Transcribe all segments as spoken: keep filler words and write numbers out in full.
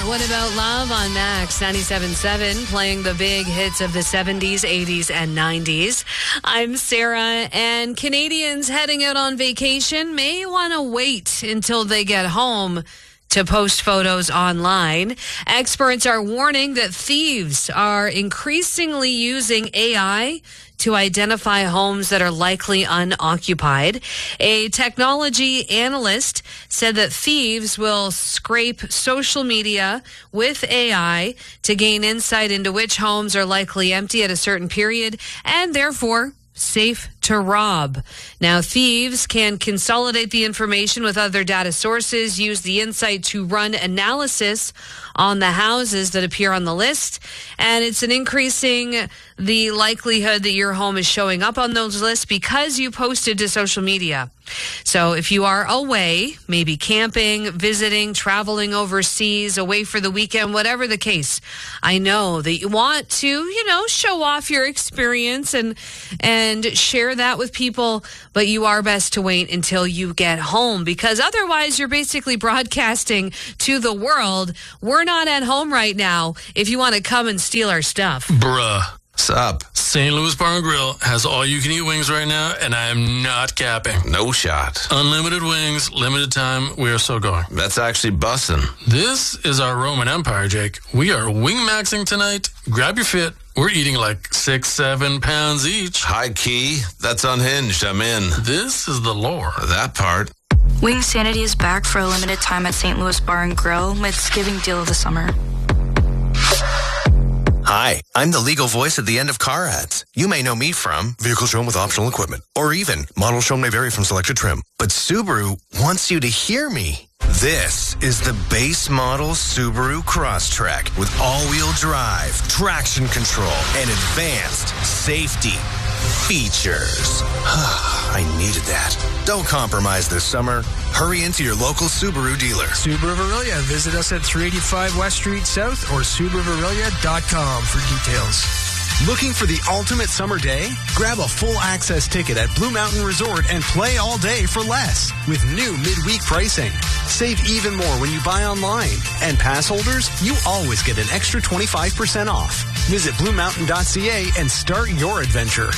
What About Love on Max ninety-seven point seven, playing the big hits of the seventies, eighties, and nineties. I'm Sarah, and Canadians heading out on vacation may want to wait until they get home to post photos online. Experts are warning that thieves are increasingly using A I to identify homes that are likely unoccupied. A technology analyst said that thieves will scrape social media with A I to gain insight into which homes are likely empty at a certain period and therefore safe to rob. Now, thieves can consolidate the information with other data sources, use the insight to run analysis on the houses that appear on the list, and it's an increasing the likelihood that your home is showing up on those lists because you posted to social media. So if you are away, maybe camping, visiting, traveling overseas, away for the weekend, whatever the case, I know that you want to, you know, show off your experience and and share that with people, but you are best to wait until you get home, because otherwise you're basically broadcasting to the world, we're not at home right now if you want to come and steal our stuff. Bruh. Sup? Saint Louis Bar and Grill has all-you-can-eat wings right now, and I am not capping. No shot. Unlimited wings, limited time, we are so going. That's actually bussin'. This is our Roman Empire, Jake. We are wing-maxing tonight. Grab your fit. We're eating like six, seven pounds each. High key. That's unhinged. I'm in. This is the lore. That part. Wing Sanity is back for a limited time at Saint Louis Bar and Grill with Giving Deal of the Summer. Hi, I'm the legal voice at the end of car ads. You may know me from vehicles shown with optional equipment, or even models shown may vary from selected trim. But Subaru wants you to hear me. This is the base model Subaru Crosstrek with all-wheel drive, traction control, and advanced safety features. I needed that. Don't compromise this summer. Hurry into your local Subaru dealer. Subaru of Aurelia. Visit us at three eighty-five West Street South or Subaru of Aurelia dot com for details. Looking for the ultimate summer day? Grab a full access ticket at Blue Mountain Resort and play all day for less with new midweek pricing. Save even more when you buy online. And pass holders, you always get an extra twenty-five percent off. Visit blue mountain dot c a and start your adventure.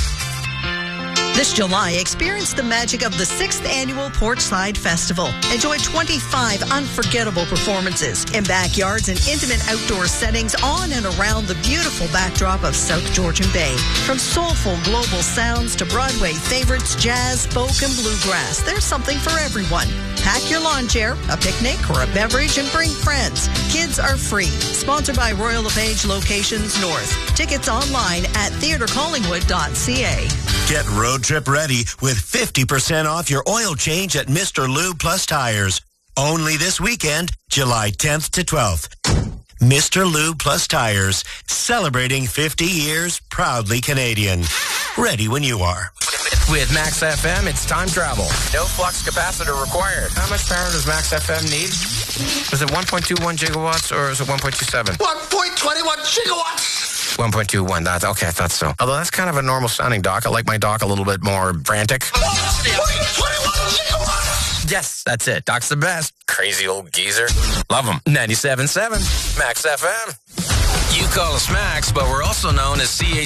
This July, experience the magic of the sixth Annual Porchside Festival. Enjoy twenty-five unforgettable performances in backyards and intimate outdoor settings on and around the beautiful backdrop of South Georgian Bay. From soulful global sounds to Broadway favorites, jazz, folk, and bluegrass, there's something for everyone. Pack your lawn chair, a picnic, or a beverage and bring friends. Kids are free. Sponsored by Royal LePage Locations North. Tickets online at theatre collingwood dot c a. Get road trip ready with fifty percent off your oil change at Mister Lube Plus Tires. Only this weekend, July tenth to twelfth. Mister Lube Plus Tires, celebrating fifty years, proudly Canadian. Ready when you are. With Max F M, it's time travel. No flux capacitor required. How much power does Max F M need? Is it one point two one gigawatts or is it one point two seven? one point two one gigawatts! one point two one, that's okay, I thought so. Although that's kind of a normal sounding dock. I like my dock a little bit more frantic. one point two one gigawatts! Yes, that's it. Doc's the best. Crazy old geezer. Love him. ninety-seven point seven, Max F M. You call us Max, but we're also known as C H